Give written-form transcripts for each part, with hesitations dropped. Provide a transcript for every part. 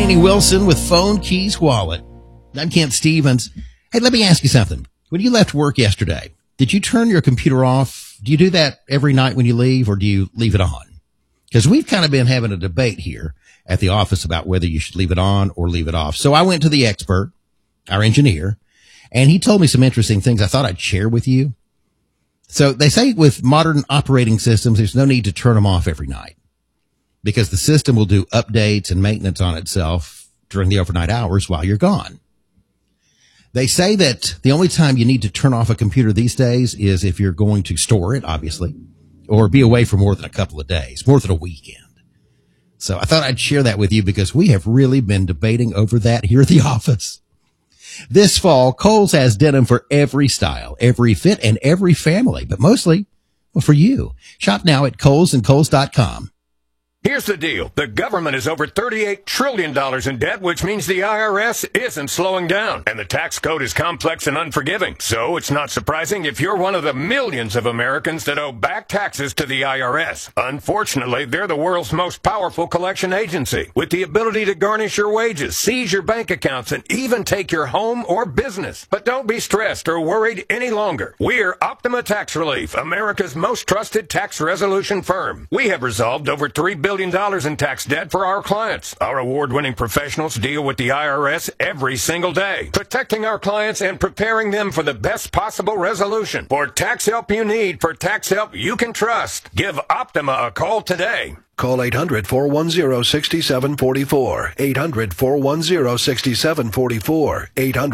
Lainey Wilson with Phone Keys Wallet. I'm Kent Stevens. Hey, let me ask you something. When you left work yesterday, did you turn your computer off? Do you do that every night when you leave, or do you leave it on? Because we've kind of been having a debate here at the office about whether you should leave it on or leave it off. So I went to the expert, our engineer, and he told me some interesting things I thought I'd share with you. So they say with modern operating systems, there's no need to turn them off every night because the system will do updates and maintenance on itself during the overnight hours while you're gone. They say that the only time you need to turn off a computer these days is if you're going to store it, obviously, or be away for more than a couple of days, more than a weekend. So I thought I'd share that with you because we have really been debating over that here at the office. This fall, Kohl's has denim for every style, every fit, and every family, but mostly, well, for you. Shop now at Kohl's and Kohl's.com. Here's the deal. The government is over $38 trillion in debt, which means the IRS isn't slowing down. And the tax code is complex and unforgiving. So it's not surprising if you're one of the millions of Americans that owe back taxes to the IRS. Unfortunately, they're the world's most powerful collection agency, with the ability to garnish your wages, seize your bank accounts, and even take your home or business. But don't be stressed or worried any longer. We're Optima Tax Relief, America's most trusted tax resolution firm. We have resolved over $3 billion in tax debt for our clients. Our award-winning professionals deal with the IRS every single day, protecting our clients and preparing them for the best possible resolution. For tax help you need, for tax help you can trust, give Optima a call today. Call 800-410-6744. 800-410-6744.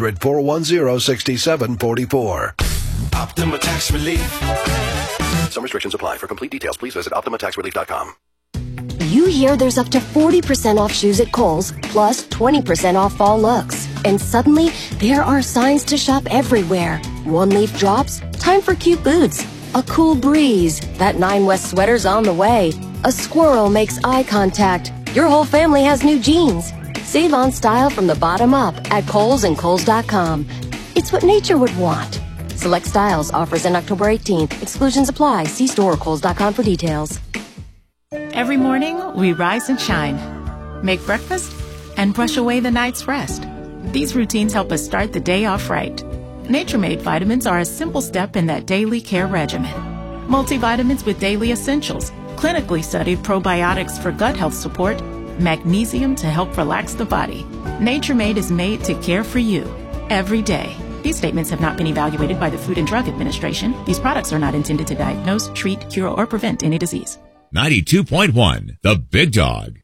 800-410-6744. Optima Tax Relief. Some restrictions apply. For complete details, please visit OptimaTaxRelief.com. You hear there's up to 40% off shoes at Kohl's, plus 20% off fall looks. And suddenly, there are signs to shop everywhere. One leaf drops, time for cute boots. A cool breeze, that 9 West sweater's on the way. A squirrel makes eye contact. Your whole family has new jeans. Save on style from the bottom up at Kohl's and Kohl's.com. It's what nature would want. Select styles, offers in October 18th. Exclusions apply. See store or Kohl's.com for details. Every morning, we rise and shine, make breakfast, and brush away the night's rest. These routines help us start the day off right. Nature-Made vitamins are a simple step in that daily care regimen. Multivitamins with daily essentials, clinically studied probiotics for gut health support, magnesium to help relax the body. Nature-Made is made to care for you every day. These statements have not been evaluated by the Food and Drug Administration. These products are not intended to diagnose, treat, cure, or prevent any disease. 92.1, The Big Dog.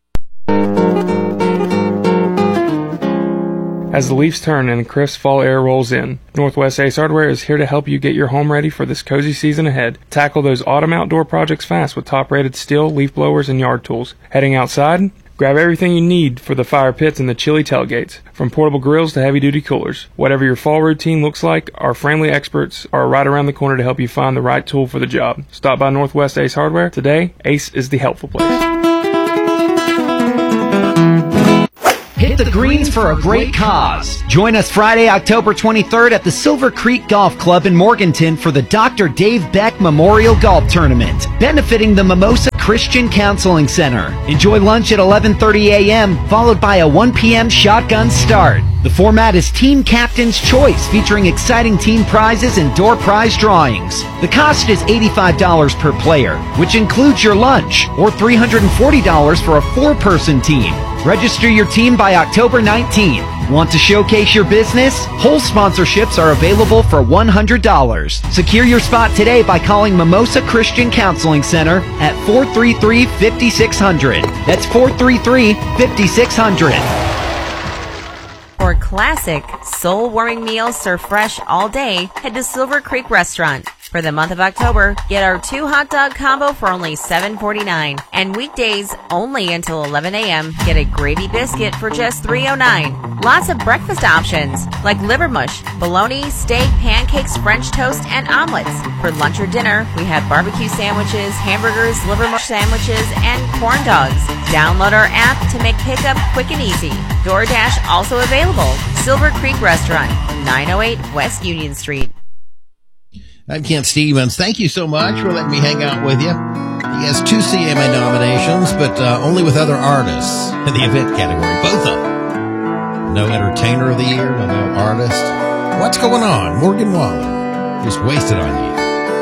As the leaves turn and the crisp fall air rolls in, Northwest Ace Hardware is here to help you get your home ready for this cozy season ahead. Tackle those autumn outdoor projects fast with top-rated steel, leaf blowers, and yard tools. Heading outside? Grab everything you need for the fire pits and the chilly tailgates, from portable grills to heavy-duty coolers. Whatever your fall routine looks like, our friendly experts are right around the corner to help you find the right tool for the job. Stop by Northwest Ace Hardware today. Ace is the helpful place. Hit the greens for a great cause. Join us Friday, October 23rd at the Silver Creek Golf Club in Morganton for the Dr. Dave Beck Memorial Golf Tournament, benefiting the Mimosa Christian Counseling Center. Enjoy lunch at 11:30 a.m., followed by a 1 p.m. shotgun start. The format is Team Captain's Choice, featuring exciting team prizes and door prize drawings. The cost is $85 per player, which includes your lunch, or $340 for a 4-person team. Register your team by October 19th. Want to showcase your business? Whole sponsorships are available for $100. Secure your spot today by calling Mimosa Christian Counseling Center at 433-5600. That's 433-5600. For classic, soul-warming meals served fresh all day, head to Silver Creek Restaurant. For the month of October, get our 2 hot dog combo for only $7.49. And weekdays, only until 11 a.m., get a gravy biscuit for just $3.09. Lots of breakfast options, like liver mush, bologna, steak, pancakes, French toast, and omelets. For lunch or dinner, we have barbecue sandwiches, hamburgers, liver mush sandwiches, and corn dogs. Download our app to make pickup quick and easy. DoorDash also available. Silver Creek Restaurant, 908 West Union Street. I'm Kent Stevens. Thank you so much for letting me hang out with you. He has 2 CMA nominations, but only with other artists in the event category. Both of them. Entertainer of the Year, my now artist. What's going on? Morgan Wallen. Just wasted on you.